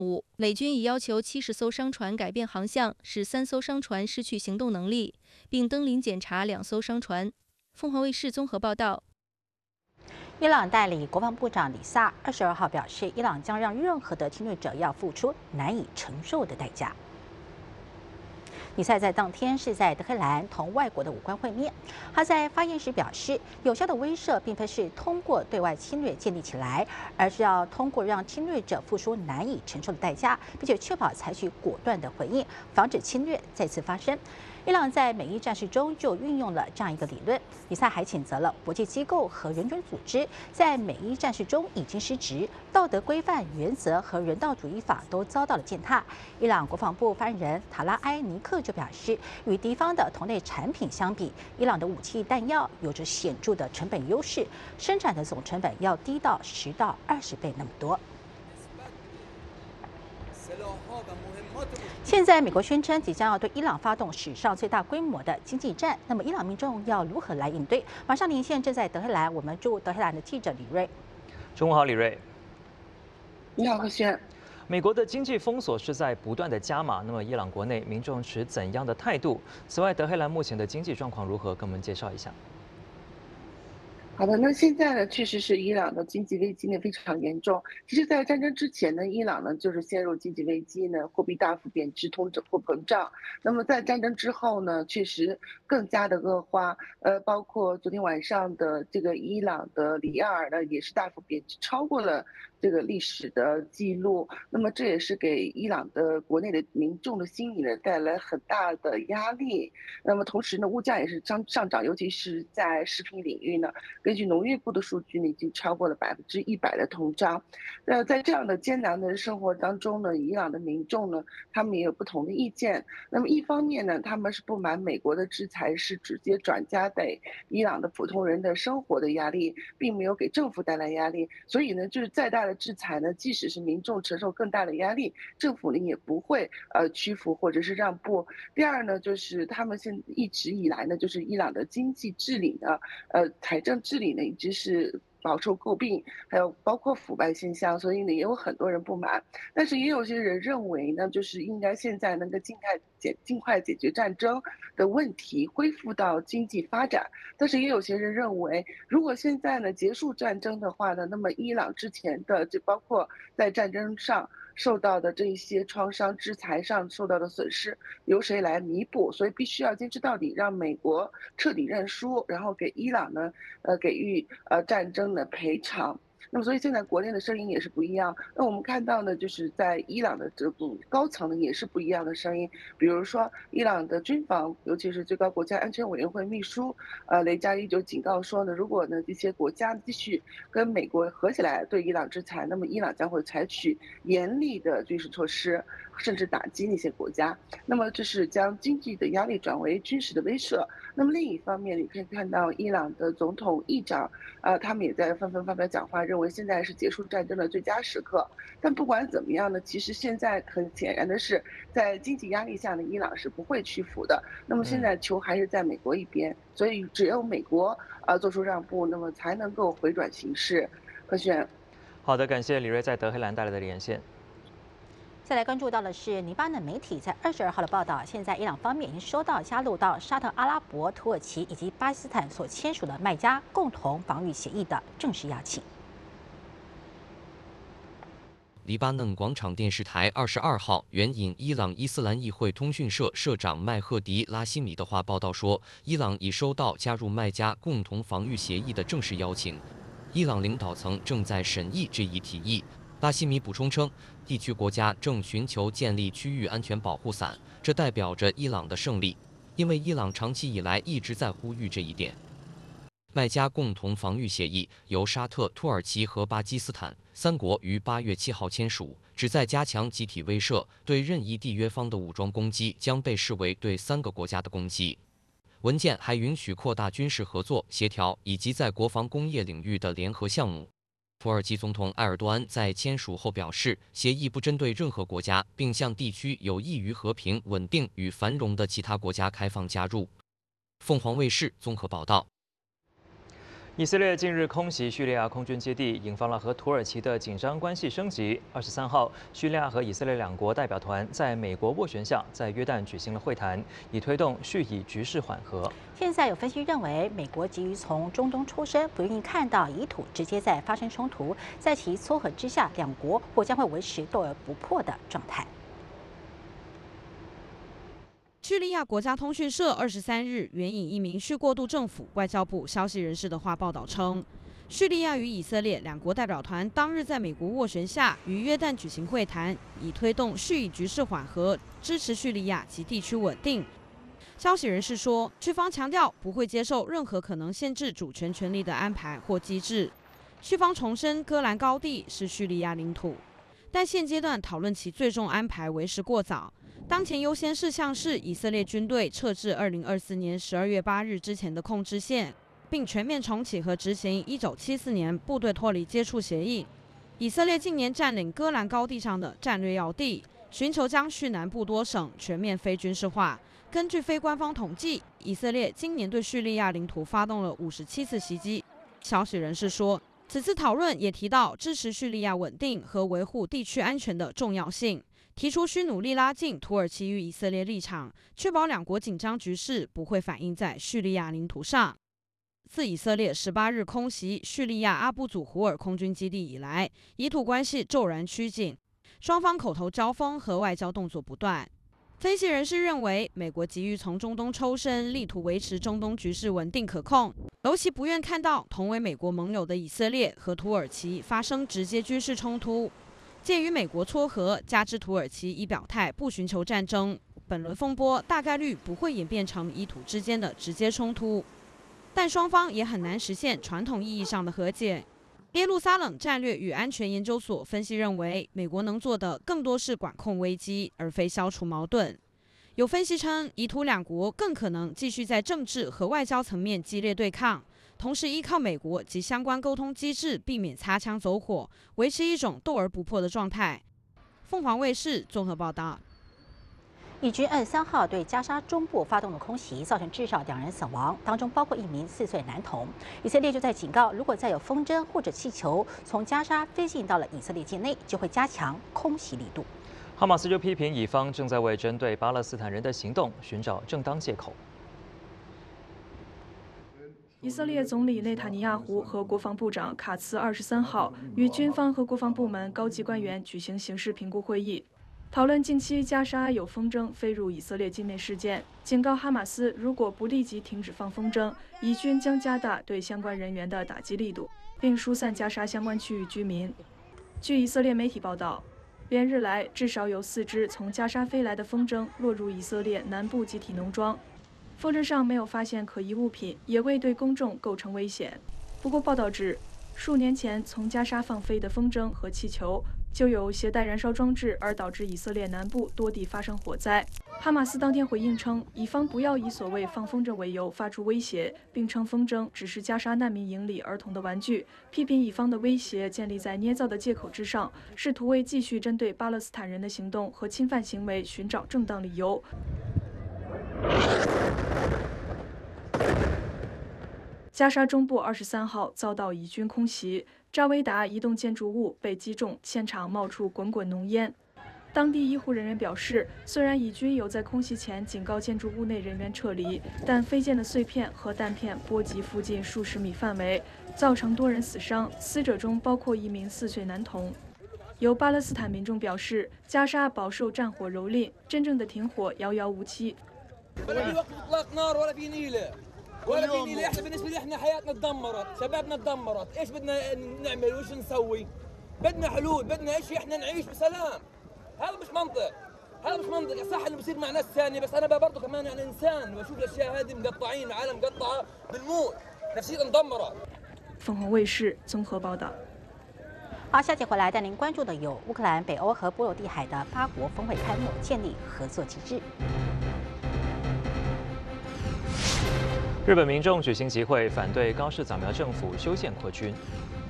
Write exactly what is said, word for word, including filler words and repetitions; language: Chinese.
五，美军已要求七十艘商船改变航向，使三艘商船失去行动能力，并登临检查两艘商船。凤凰卫视综合报道。 伊朗代理国防部长里萨二十二号表示，伊朗将让任何的侵略者要付出难以承受的代价。里萨在当天是在德黑兰同外国的武官会面。他在发言时表示，有效的威慑并非是通过对外侵略建立起来，而是要通过让侵略者付出难以承受的代价，并且确保采取果断的回应，防止侵略再次发生。伊朗在美伊战事中就运用了这样一个理论。里萨还谴责了国际机构和人权组织在美伊战事中已经失职，道德规范原则和人道主义法都遭到了践踏。伊朗国防部发言人塔拉埃尼克就表示，与敌方的同类产品相比，伊朗的武器弹药有着显著的成本优势，生产的总成本要低到十到二十倍那么多。现在，美国宣称即将要对伊朗发动史上最大规模的经济战，那么伊朗民众要如何来应对？马上连线正在德黑兰，我们驻德黑兰的记者李瑞。 中午好，李瑞。 你好，何轩。 美国的经济封锁是在不断的加码，那么伊朗国内民众持怎样的态度？此外，德黑兰目前的经济状况如何？跟我们介绍一下。 好的，那现在呢，确实是伊朗的经济危机呢非常严重。其实，在战争之前呢，伊朗呢就是陷入经济危机呢，货币大幅贬值，通货膨胀。那么在战争之后呢，确实更加的恶化。呃，包括昨天晚上的这个伊朗的里亚尔呢，也是大幅贬值，超过了这个历史的记录。那么这也是给伊朗的国内的民众的心理呢带来很大的压力。那么同时呢，物价也是上上涨，尤其是在食品领域呢。根据农业部的数据呢，已经超过了百分之一百的通胀。那在这样的艰难的生活当中呢，伊朗的民众呢，他们也有不同的意见。那么一方面呢，他们是不满美国的制裁是直接转嫁给伊朗的普通人的生活的压力，并没有给政府带来压力。所以呢，就是再大的制裁呢，即使是民众承受更大的压力，政府呢也不会呃屈服或者是让步。第二呢，就是他们现一直以来呢，就是伊朗的经济治理呢，呃，财政治理呢一直是饱受诟病，还有包括腐败现象，所以呢也有很多人不满。但是也有些人认为呢，就是应该现在能够尽快解尽快解决战争的问题，恢复到经济发展。但是也有些人认为，如果现在呢结束战争的话呢，那么伊朗之前的就包括在战争上受到的这一些创伤、制裁上受到的损失，由谁来弥补？所以必须要坚持到底，让美国彻底认输，然后给伊朗呢，呃，给予呃战争的赔偿。那么，所以现在国内的声音也是不一样。那我们看到呢，就是在伊朗的这种高层呢，也是不一样的声音。比如说，伊朗的军防，尤其是最高国家安全委员会秘书，呃，雷加伊就警告说呢，如果呢这些国家继续跟美国合起来对伊朗制裁，那么伊朗将会采取严厉的军事措施，甚至打击那些国家。那么这是将经济的压力转为军事的威慑。那么另一方面，你可以看到伊朗的总统、议长，呃，他们也在纷纷发表讲话，认为现在是结束战争的最佳时刻。但不管怎么样呢，其实现在很显然的是，在经济压力下呢，伊朗是不会屈服的。那么现在球还是在美国一边，所以只有美国呃做出让步，那么才能够回转形势。何璇， 好的，感谢李瑞在德黑兰带来的连线。 再来关注到的是，黎巴嫩媒体在二十二号的报道，现在伊朗方面已经收到加入到沙特阿拉伯、土耳其以及巴基斯坦所签署的麦加共同防御协议的正式邀请。 黎巴嫩广场电视台二十二号援引伊朗伊斯兰议会通讯社社长麦赫迪拉希米的话报道说，伊朗已收到加入麦加共同防御协议的正式邀请，伊朗领导层正在审议这一提议。拉希米补充称，地区国家正寻求建立区域安全保护伞，这代表着伊朗的胜利，因为伊朗长期以来一直在呼吁这一点。麦加共同防御协议由沙特、土耳其和巴基斯坦三国于八月七号签署，旨在加强集体威慑，对任意缔约方的武装攻击将被视为对三个国家的攻击。文件还允许扩大军事合作、协调以及在国防工业领域的联合项目。土耳其总统埃尔多安在签署后表示，协议不针对任何国家，并向地区有益于和平、稳定与繁荣的其他国家开放加入。凤凰卫视综合报道。 以色列近日空袭叙利亚空军基地，引发了和土耳其的紧张关系升级。二十三号，叙利亚和以色列两国代表团在美国斡旋下，在约旦举行了会谈，以推动叙以局势缓和。 现在有分析认为，美国急于从中东抽身，不愿意看到以土直接在发生冲突，在其撮合之下，两国或将会维持斗而不破的状态。 叙利亚国家通讯社二十三日援引一名叙过渡政府外交部消息人士的话报道称，叙利亚与以色列两国代表团当日在美国斡旋下于约旦举行会谈，以推动叙以局势缓和，支持叙利亚及地区稳定。消息人士说，叙方强调不会接受任何可能限制主权权利的安排或机制。叙方重申戈兰高地是叙利亚领土，但现阶段讨论其最终安排为时过早。 当前优先事项是以色列军队撤至二零二四年十二月八日之前的控制线，并全面重启和执行一九七四年部队脱离接触协议。以色列近年占领戈兰高地上的战略要地，寻求将叙南部多省全面非军事化。根据非官方统计，以色列今年对叙利亚领土发动了五十七次袭击。消息人士说，此次讨论也提到支持叙利亚稳定和维护地区安全的重要性。 提出需努力拉近土耳其与以色列立场，确保两国紧张局势不会反映在叙利亚领土上。自以色列十八日空袭叙利亚阿布祖胡尔空军基地以来，以土关系骤然趋紧，双方口头交锋和外交动作不断。分析人士认为，美国急于从中东抽身，力图维持中东局势稳定可控，尤其不愿看到同为美国盟友的以色列和土耳其发生直接军事冲突。 鉴于美国撮合，加之土耳其已表态不寻求战争，本轮风波大概率不会演变成以土之间的直接冲突，但双方也很难实现传统意义上的和解。耶路撒冷战略与安全研究所分析认为，美国能做的更多是管控危机，而非消除矛盾。有分析称，以土两国更可能继续在政治和外交层面激烈对抗。 同时依靠美国及相关沟通机制，避免擦枪走火，维持一种斗而不破的状态。凤凰卫视综合报道。 以军二十三号对加沙中部发动了空袭，造成至少两人死亡，当中包括一名四岁男童。以色列就在警告，如果再有风筝或者气球从加沙飞进到了以色列境内，就会加强空袭力度。 哈马斯就批评以方正在为针对巴勒斯坦人的行动寻找正当借口。 以色列总理内塔尼亚胡和国防部长卡茨二十三号与军方和国防部门高级官员举行形势评估会议，讨论近期加沙有风筝飞入以色列境内事件，警告哈马斯如果不立即停止放风筝，以军将加大对相关人员的打击力度，并疏散加沙相关区域居民。据以色列媒体报道，连日来至少有四只从加沙飞来的风筝落入以色列南部集体农庄。 风筝上没有发现可疑物品，也未对公众构成危险。不过，报道指，数年前从加沙放飞的风筝和气球就有携带燃烧装置，而导致以色列南部多地发生火灾。哈马斯当天回应称，以方不要以所谓放风筝为由发出威胁，并称风筝只是加沙难民营里儿童的玩具，批评以方的威胁建立在捏造的借口之上，试图为继续针对巴勒斯坦人的行动和侵犯行为寻找正当理由。 加沙中部二十三号遭到以军空袭，扎维达一栋建筑物被击中，现场冒出滚滚浓烟。当地医护人员表示，虽然以军有在空袭前警告建筑物内人员撤离，但飞溅的碎片和弹片波及附近数十米范围，造成多人死伤，死者中包括一名四岁男童。有巴勒斯坦民众表示，加沙饱受战火蹂躏，真正的停火遥遥无期。 ولا في نيله احنا بالنسبه لي احنا حياتنا تدمرت شبابنا تدمرت ايش بدنا نعمل وايش نسوي بدنا حلول بدنا شيء احنا نعيش بسلام هذا مش منطق هذا مش منطق صح انه بصير مع ناس ثانيه بس انا برضه كمان يعني انسان بشوف الاشياء هذه مقطعين العالم مقطعه بنموت نفسيتنا مدمره 凤凰卫视综合报道。 好，下节回来带您关注的有乌克兰、北欧和波罗的海的八国峰会开幕，建立合作机制。 日本民众举行集会，反对高市早苗政府修宪扩军。